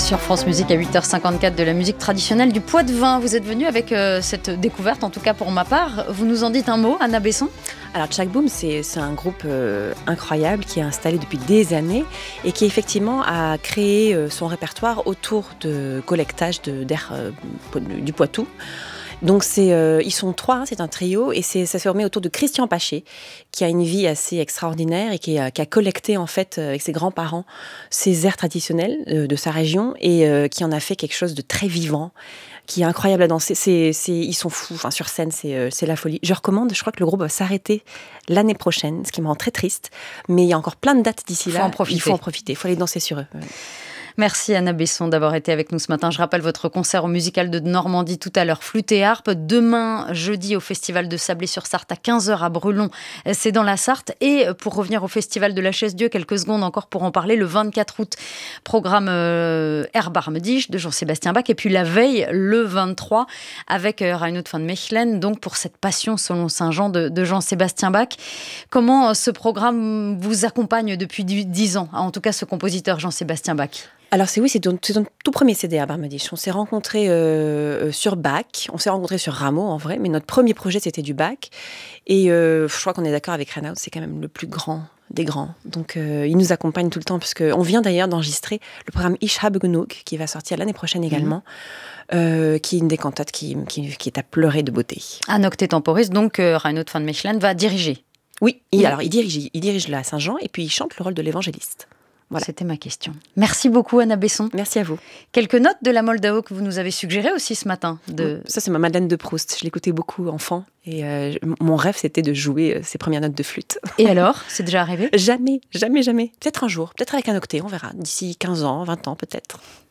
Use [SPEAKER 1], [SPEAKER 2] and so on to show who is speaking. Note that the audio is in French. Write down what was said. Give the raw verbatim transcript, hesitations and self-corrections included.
[SPEAKER 1] Sur France Musique à huit heures cinquante-quatre de la musique traditionnelle du Poids-de-Vin. Vous êtes venue avec euh, cette découverte, en tout cas pour ma part. Vous nous en dites un mot, Anna Besson ?
[SPEAKER 2] Alors Tchak Boom, c'est, c'est un groupe euh, incroyable qui est installé depuis des années et qui effectivement a créé euh, son répertoire autour de collectage de, d'air euh, du Poitou. Donc c'est, euh, ils sont trois, hein, c'est un trio, et c'est, ça se remet autour de Christian Paché, qui a une vie assez extraordinaire et qui a, qui a collecté en fait avec ses grands-parents ces airs traditionnels euh, de sa région et euh, qui en a fait quelque chose de très vivant, qui est incroyable à danser. C'est, c'est, ils sont fous, enfin, sur scène, c'est, euh, c'est la folie. Je recommande, je crois que le groupe va s'arrêter l'année prochaine, ce qui me rend très triste, mais il y a encore plein de dates d'ici là.
[SPEAKER 1] En profiter.
[SPEAKER 2] Il faut en profiter, il faut aller danser sur eux. Ouais.
[SPEAKER 1] Merci Anna Besson d'avoir été avec nous ce matin. Je rappelle votre concert au Musical de Normandie tout à l'heure, flûte et harpe. Demain, jeudi, au Festival de Sablé-sur-Sarthe à quinze heures à Brulon, c'est dans la Sarthe. Et pour revenir au Festival de la Chaise-Dieu, quelques secondes encore pour en parler, le vingt-quatre août, programme euh, Erbarmedicht de Jean-Sébastien Bach. Et puis la veille, le vingt-trois, avec euh, Reinhard von Mechelen, donc pour cette passion selon Saint Jean de, de Jean-Sébastien Bach. Comment ce programme vous accompagne depuis dix ans, en tout cas ce compositeur Jean-Sébastien Bach ?
[SPEAKER 2] Alors c'est oui, c'est ton, c'est ton tout premier C D à Erbarmedicht. On s'est rencontrés euh, sur Bach, on s'est rencontrés sur Rameau en vrai, mais notre premier projet c'était du Bach. Et euh, je crois qu'on est d'accord avec Reinhard, c'est quand même le plus grand des grands. Donc euh, il nous accompagne tout le temps, parce qu'on vient d'ailleurs d'enregistrer le programme Ich habe genug, qui va sortir l'année prochaine également, mmh. euh, qui est une des cantates qui, qui, qui est à pleurer de beauté.
[SPEAKER 1] Un octet temporis, donc euh, Reinhard von Mechelen va diriger.
[SPEAKER 2] Oui, il, mmh. alors il dirige, il dirige la Saint-Jean et puis il chante le rôle de l'évangéliste.
[SPEAKER 1] Voilà. C'était ma question. Merci beaucoup Anna Besson.
[SPEAKER 2] Merci à vous.
[SPEAKER 1] Quelques notes de la Moldao que vous nous avez suggérées aussi ce matin. De...
[SPEAKER 2] Ça c'est ma Madeleine de Proust. Je l'écoutais beaucoup enfant et euh, mon rêve c'était de jouer euh, ses premières notes de flûte.
[SPEAKER 1] Et alors, c'est déjà arrivé ?
[SPEAKER 2] Jamais, jamais, jamais. Peut-être un jour, peut-être avec un octet, on verra. D'ici quinze ans, vingt ans peut-être.